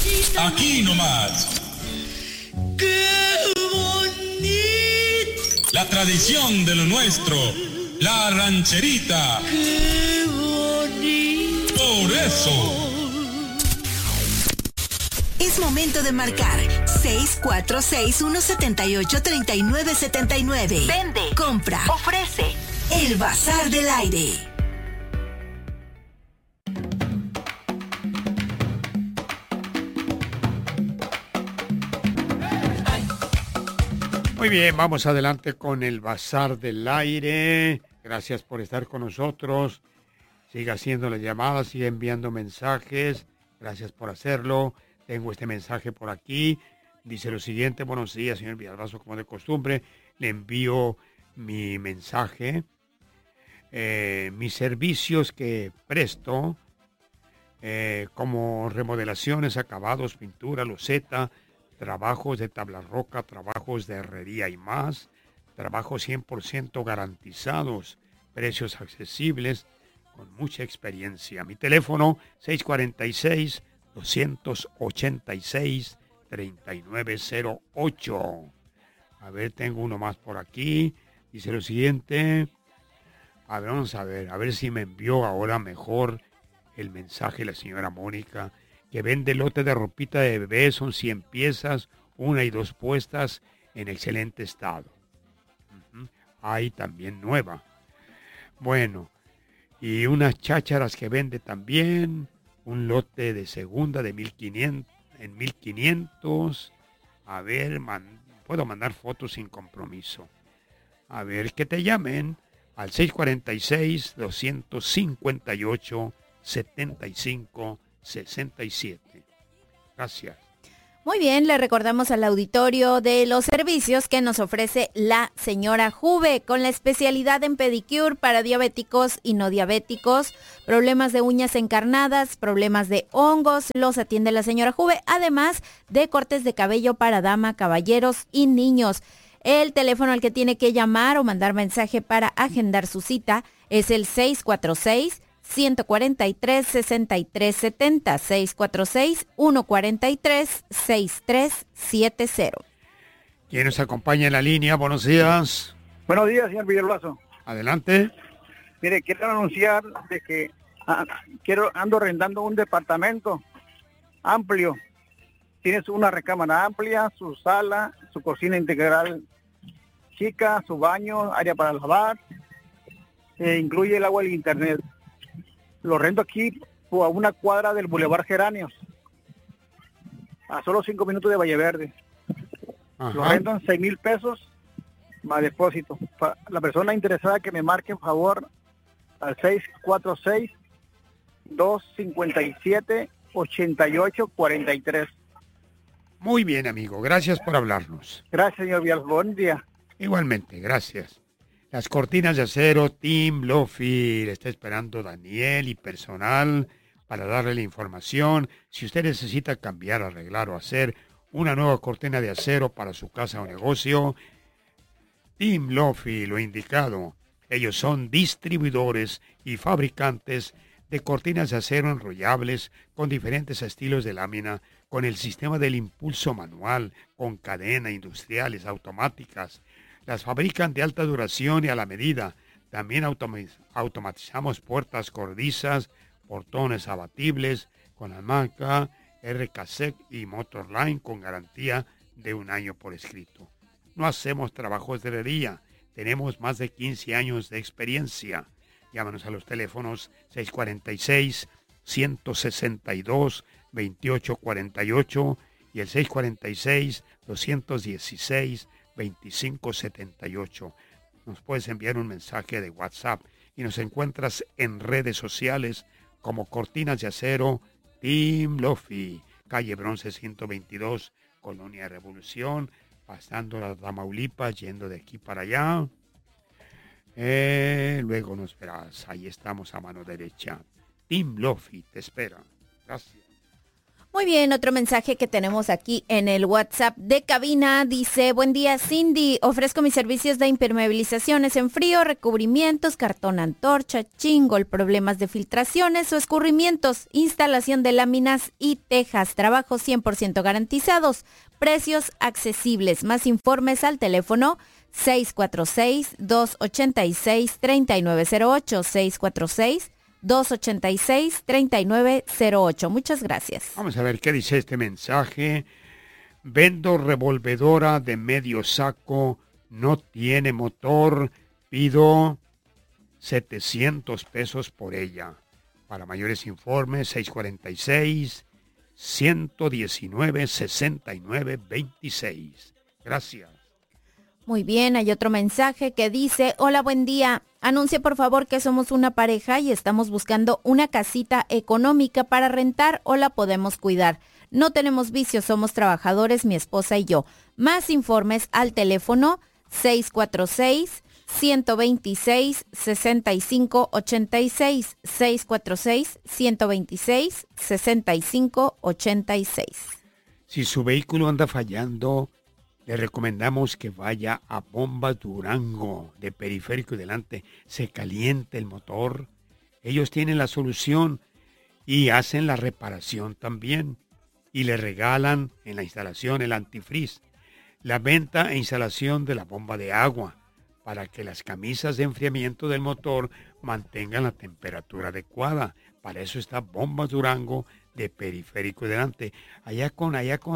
Aquí nomás. ¡Qué bonito! La tradición de lo nuestro. La rancherita. ¡Qué bonito! Por eso. Es momento de marcar 646-178-3979. Vende, compra, ofrece. El Bazar del Aire. Muy bien, vamos adelante con el Bazar del Aire. Gracias por estar con nosotros. Siga haciendo las llamadas, siga enviando mensajes. Gracias por hacerlo. Tengo este mensaje por aquí. Dice lo siguiente: buenos días, señor Villalbazo, como de costumbre. Le envío mi mensaje. Mis servicios que presto, como remodelaciones, acabados, pintura, loseta, trabajos de tabla roca, trabajos de herrería y más, trabajos 100% garantizados, precios accesibles, con mucha experiencia. Mi teléfono 646-286-3908. A ver, tengo uno más por aquí. Dice lo siguiente. A ver, vamos a ver si me envió ahora mejor el mensaje la señora Mónica, que vende lote de ropita de bebé, son 100 piezas, 1 y 2 puestas, en excelente estado. Hay también nueva. Bueno, y unas chácharas que vende también, un lote de segunda de 1500, en 1500. A ver, puedo mandar fotos sin compromiso. A ver, que te llamen al 646-258-7567. Gracias. Muy bien, le recordamos al auditorio de los servicios que nos ofrece la señora Juve, con la especialidad en pedicure para diabéticos y no diabéticos, problemas de uñas encarnadas, problemas de hongos, los atiende la señora Juve, además de cortes de cabello para dama, caballeros y niños. El teléfono al que tiene que llamar o mandar mensaje para agendar su cita es el 646-143-6370, 646-143-6370. ¿Quién nos acompaña en la línea? Buenos días. Buenos días, señor Villalbazo. Adelante. Mire, quiero anunciar de que ando arrendando un departamento amplio. Tienes una recámara amplia, su sala, su cocina integral chica, su baño, área para lavar, incluye el agua y el internet. Lo rento aquí a una cuadra del Boulevard Geranios, a solo 5 minutos de Valleverde. Ajá. Lo rento en 6,000 pesos más depósito. La persona interesada que me marque, por favor, al 646-257-8843. Muy bien, amigo. Gracias por hablarnos. Gracias, señor Villalbazo. Buen día. Igualmente, gracias. Las cortinas de acero Team Lofi. Le está esperando Daniel y personal para darle la información. Si usted necesita cambiar, arreglar o hacer una nueva cortina de acero para su casa o negocio, Team Lofi, lo indicado. Ellos son distribuidores y fabricantes de cortinas de acero enrollables con diferentes estilos de lámina, con el sistema del impulso manual, con cadena, industriales, automáticas. Las fabrican de alta duración y a la medida. También automatizamos puertas corredizas, portones abatibles con la marca RKSEC y Motorline con garantía de 1 año por escrito. No hacemos trabajos de herrería. Tenemos más de 15 años de experiencia. Llámanos a los teléfonos 646-162-2848 y el 646-216-2578. Nos puedes enviar un mensaje de WhatsApp y nos encuentras en redes sociales como Cortinas de Acero Team Lofi, calle Bronce 122, Colonia Revolución, pasando las Tamaulipas, yendo de aquí para allá. Luego nos verás, ahí estamos a mano derecha. Team Lofi te espera. Gracias. Muy bien, otro mensaje que tenemos aquí en el WhatsApp de cabina dice: buen día, Cindy, ofrezco mis servicios de impermeabilizaciones en frío, recubrimientos, cartón antorcha, chingol, problemas de filtraciones o escurrimientos, instalación de láminas y tejas, trabajos 100% garantizados, precios accesibles. Más informes al teléfono 646-286-3908, 646-286-3908. Muchas gracias. Vamos a ver qué dice este mensaje. Vendo revolvedora de medio saco, no tiene motor, pido 700 pesos por ella. Para mayores informes, 646-119-6926. Gracias. Muy bien, hay otro mensaje que dice: hola, buen día. Anuncie por favor que somos una pareja y estamos buscando una casita económica para rentar o la podemos cuidar. No tenemos vicios, somos trabajadores, mi esposa y yo. Más informes al teléfono 646-126-6586, 646-126-6586. Si su vehículo anda fallando, le recomendamos que vaya a Bombas Durango, de Periférico y Delante. Se calienta el motor. Ellos tienen la solución y hacen la reparación también. Y le regalan en la instalación el antifreeze, la venta e instalación de la bomba de agua, para que las camisas de enfriamiento del motor mantengan la temperatura adecuada. Para eso está Bombas Durango, de Periférico y Delante. Allá con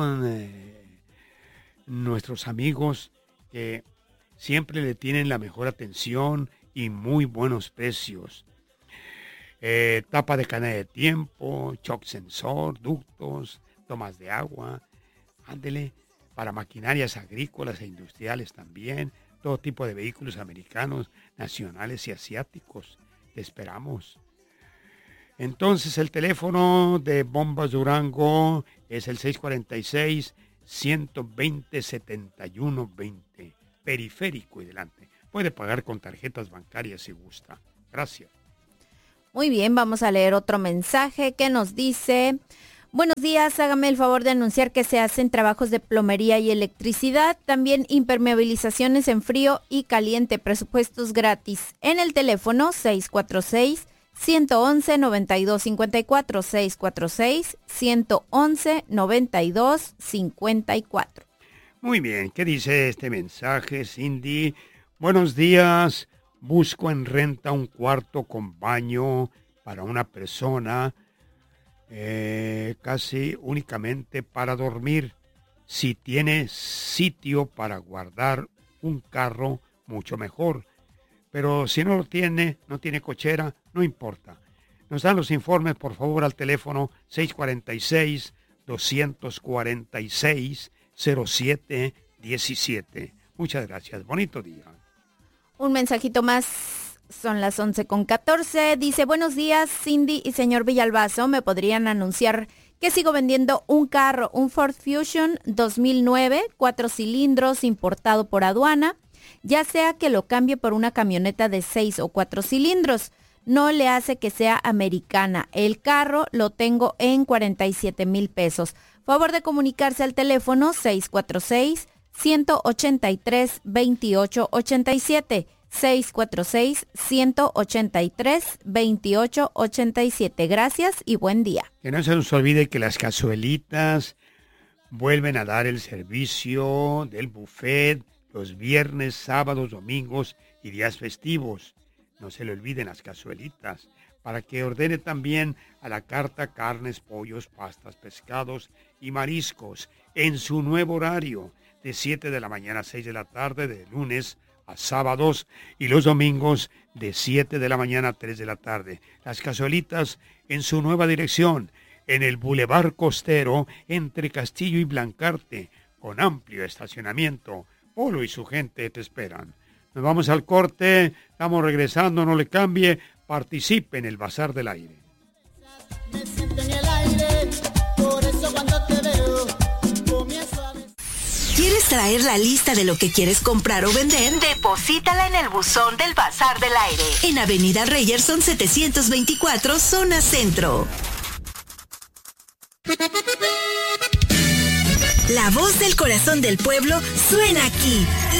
nuestros amigos que siempre le tienen la mejor atención y muy buenos precios. Tapa de cadena de tiempo, shock sensor, ductos, tomas de agua, ándele, para maquinarias agrícolas e industriales también, todo tipo de vehículos americanos, nacionales y asiáticos. Te esperamos. Entonces el teléfono de Bombas Durango es el 646-120-7120, Periférico y Delante. Puede pagar con tarjetas bancarias si gusta. Gracias. Muy bien, vamos a leer otro mensaje que nos dice: buenos días, hágame el favor de anunciar que se hacen trabajos de plomería y electricidad, también impermeabilizaciones en frío y caliente, presupuestos gratis. En el teléfono 646-111-9254, 646-111-9254. Muy bien, ¿qué dice este mensaje, Cindy? Buenos días, busco en renta un cuarto con baño para una persona, casi únicamente para dormir. Si tiene sitio para guardar un carro, mucho mejor. Pero si no lo tiene, no tiene cochera, no importa. Nos dan los informes, por favor, al teléfono 646-246-0717. Muchas gracias. Bonito día. Un mensajito más. Son las 11:14. Dice: buenos días, Cindy y señor Villalbazo. ¿Me podrían anunciar que sigo vendiendo un carro, un Ford Fusion 2009, 4 cilindros, importado por aduana? Ya sea que lo cambie por una camioneta de 6 o 4 cilindros. No le hace que sea americana. El carro lo tengo en 47,000 pesos. Favor de comunicarse al teléfono 646-183-2887. 646-183-2887. Gracias y buen día. Que no se nos olvide que las cazuelitas vuelven a dar el servicio del buffet los viernes, sábados, domingos y días festivos. No se le olviden las cazuelitas, para que ordene también a la carta carnes, pollos, pastas, pescados y mariscos en su nuevo horario, de 7 de la mañana a 6 de la tarde, de lunes a sábados, y los domingos de 7 de la mañana a 3 de la tarde. Las cazuelitas en su nueva dirección, en el Boulevard Costero, entre Castillo y Blancarte, con amplio estacionamiento. Polo y su gente te esperan. Nos vamos al corte, estamos regresando, no le cambie, participe en el Bazar del Aire. Me siento en el aire, por eso cuando te veo, comienzo a... ¿Quieres traer la lista de lo que quieres comprar o vender? Deposítala en el buzón del Bazar del Aire, en Avenida Reyerson 724, zona centro. La voz del corazón del pueblo suena aquí.